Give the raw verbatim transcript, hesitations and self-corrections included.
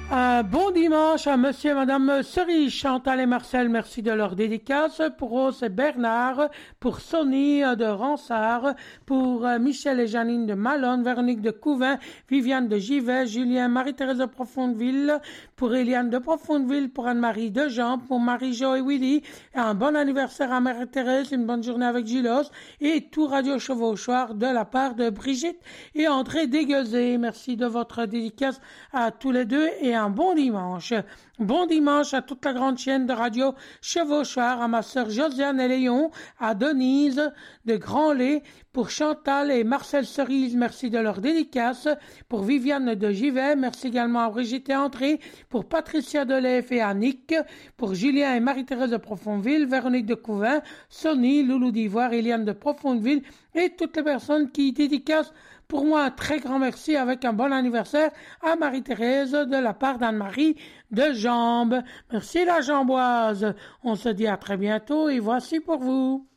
Un bon dimanche à monsieur et madame Cerise, Chantal et Marcel, merci de leur dédicace. Pour Rose et Bernard, pour Sonny de Ransard, pour Michel et Janine de Malone, Véronique de Couvin, Viviane de Givet, Julien, Marie-Thérèse de Profondeville, pour Eliane de Profondeville, pour Anne-Marie de Jean, pour Marie-Jo et Willy, et un bon anniversaire à Marie-Thérèse, une bonne journée avec Gilles et tout Radio Chevauchoir de la part de Brigitte et André Dégueusé. Merci de votre dédicace à tous les deux et un bon dimanche. Bon dimanche à toute la grande chaîne de radio Chevauchoir, à ma sœur Josiane et Léon, à Denise de Grand-Lay, pour Chantal et Marcel Cerise, merci de leur dédicace, pour Viviane de Givet, merci également à Brigitte et André, pour Patricia Delef et Annick, pour Julien et Marie-Thérèse de Profondeville, Véronique de Couvin, Sonny, Loulou d'Ivoire, Eliane de Profondeville et toutes les personnes qui dédicacent pour moi un très grand merci avec un bon anniversaire à Marie-Thérèse de la part d'Anne-Marie de Jambes. Merci la Jamboise. On se dit à très bientôt et voici pour vous.